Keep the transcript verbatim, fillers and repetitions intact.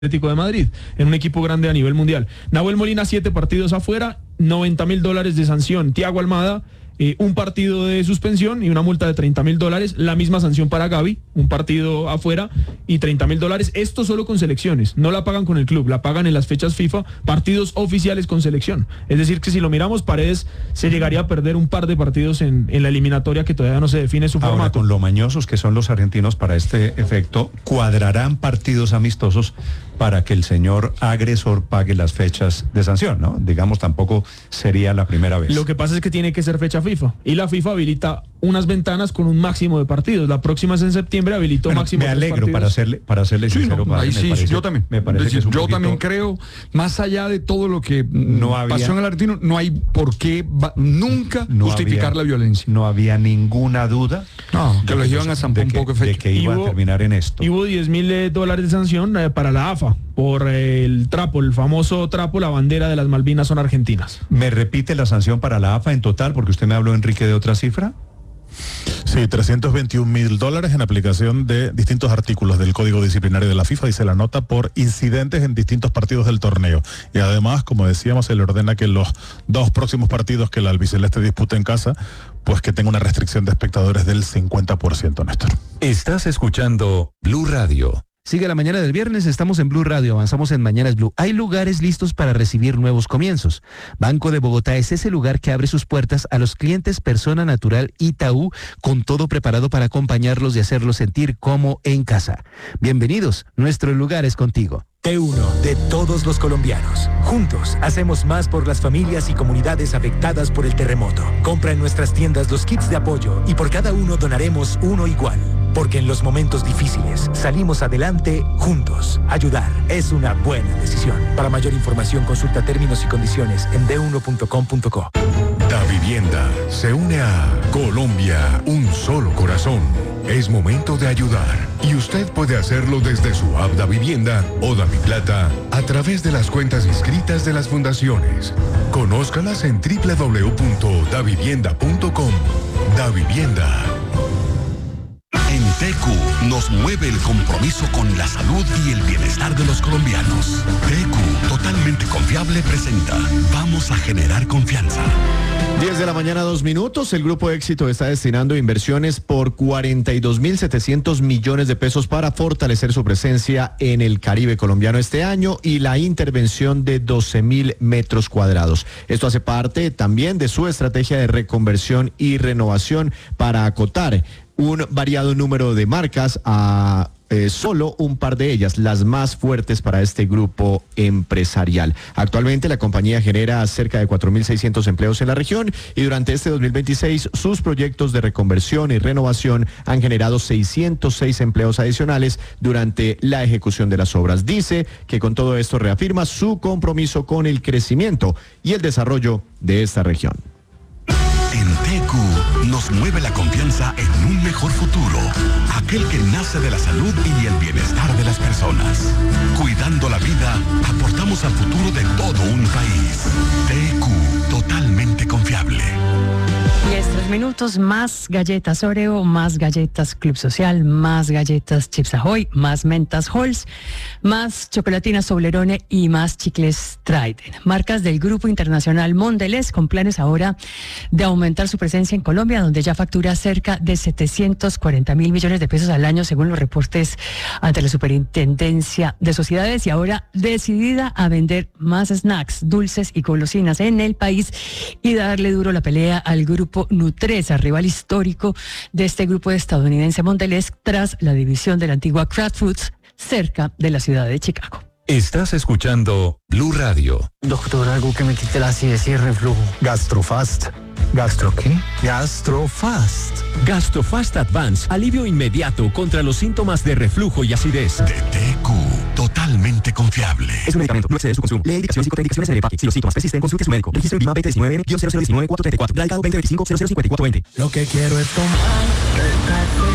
Atlético de Madrid, en un equipo grande a nivel mundial. Nahuel Molina, siete partidos afuera, noventa mil dólares de sanción. Thiago Almada, eh, un partido de suspensión y una multa de treinta mil dólares. La misma sanción para Gavi, un partido afuera y treinta mil dólares. Esto solo con selecciones, no la pagan con el club, la pagan en las fechas FIFA, partidos oficiales con selección. Es decir, que si lo miramos, Paredes se llegaría a perder un par de partidos en, en la eliminatoria que todavía no se define su Ahora, formato. con lo mañosos que son los argentinos para este efecto, cuadrarán partidos amistosos para que el señor agresor pague las fechas de sanción, ¿no? Digamos, tampoco sería la primera vez. Lo que pasa es que tiene que ser fecha FIFA y la FIFA habilita unas ventanas con un máximo de partidos. La próxima es en septiembre, habilitó bueno, máximo me alegro partidos. para hacerle para hacerle Sí, sincero, no, padre, ahí me sí, parece, yo también. Me parece Decir, que es un yo poquito... también creo, más allá de todo lo que No había- pasó en el argentino, no hay por qué va- nunca No justificar había- la violencia. No había ninguna duda No, que de los llevan a zampar de un que- poco de de fecha. que iba Y hubo- a terminar en esto. Y hubo diez mil dólares de sanción eh, para la A F A por eh, el trapo, el famoso trapo, la bandera de las Malvinas son argentinas. ¿Me repite la sanción para la A F A en total? Porque usted me habló, Enrique, de otra cifra. Sí, trescientos veintiún mil dólares en aplicación de distintos artículos del Código Disciplinario de la FIFA, dice la nota, por incidentes en distintos partidos del torneo. Y además, como decíamos, se le ordena que los dos próximos partidos que la albiceleste dispute en casa, pues que tenga una restricción de espectadores del cincuenta por ciento, Néstor. Estás escuchando Blue Radio. Sigue la mañana del viernes, estamos en Blue Radio, avanzamos en Mañanas Blue. Hay lugares listos para recibir nuevos comienzos. Banco de Bogotá es ese lugar que abre sus puertas a los clientes Persona Natural Itaú, con todo preparado para acompañarlos y hacerlos sentir como en casa. Bienvenidos, nuestro lugar es contigo. T uno de todos los colombianos. Juntos hacemos más por las familias y comunidades afectadas por el terremoto. Compra en nuestras tiendas los kits de apoyo y por cada uno donaremos uno igual. Porque en los momentos difíciles salimos adelante juntos. Ayudar es una buena decisión. Para mayor información consulta términos y condiciones en d uno punto com punto co. Da Vivienda se une a Colombia, un solo corazón. Es momento de ayudar y usted puede hacerlo desde su app Da Vivienda o Da Mi Plata a través de las cuentas inscritas de las fundaciones. Conózcalas en doble u doble u doble u punto da vivienda punto com. Da Vivienda. En T Q nos mueve el compromiso con la salud y el bienestar de los colombianos. T Q, totalmente confiable, presenta Vamos a generar confianza. diez de la mañana, dos minutos. El Grupo Éxito está destinando inversiones por cuarenta y dos mil setecientos millones de pesos para fortalecer su presencia en el Caribe colombiano este año y la intervención de doce mil metros cuadrados. Esto hace parte también de su estrategia de reconversión y renovación para acotar un variado número de marcas a eh, solo un par de ellas, las más fuertes para este grupo empresarial. Actualmente la compañía genera cerca de cuatro mil seiscientos empleos en la región y durante este dos mil veintiséis sus proyectos de reconversión y renovación han generado seiscientos seis empleos adicionales durante la ejecución de las obras. Dice que con todo esto reafirma su compromiso con el crecimiento y el desarrollo de esta región. En T Q nos mueve la confianza en un mejor futuro, aquel que nace de la salud y el bienestar de las personas. Cuidando la vida, aportamos al futuro de todo un país. T Q, totalmente confiable. diez, tres minutos, más galletas Oreo, más galletas Club Social, más galletas Chips Ahoy, más mentas Halls, más chocolatinas Toblerone y más chicles Trident. Marcas del Grupo Internacional Mondelez con planes ahora de aumentar su presencia en Colombia, donde ya factura cerca de setecientos cuarenta mil millones de pesos al año, según los reportes ante la Superintendencia de Sociedades, y ahora decidida a vender más snacks, dulces y golosinas en el país y darle duro la pelea al grupo Nutresa, rival histórico de este grupo estadounidense Mondelez, tras la división de la antigua Kraft Foods cerca de la ciudad de Chicago. Estás escuchando Blue Radio. Doctor, algo que me quite la acidez y el reflujo. Gastrofast. ¿Gastro qué? Gastrofast. Gastrofast Advance, alivio inmediato contra los síntomas de reflujo y acidez. De T Q, totalmente confiable. Es un medicamento, no excede su consumo. Lee indicaciones y contraindicaciones en el empaque. Si los síntomas persisten, consulte a su médico. Registro VIMA veinte diecinueve cero cero uno nueve cuatro tres cuatro. Radicado veinte veinticinco cero cero cincuenta y cuatro veinte. Lo que quiero es tomar el café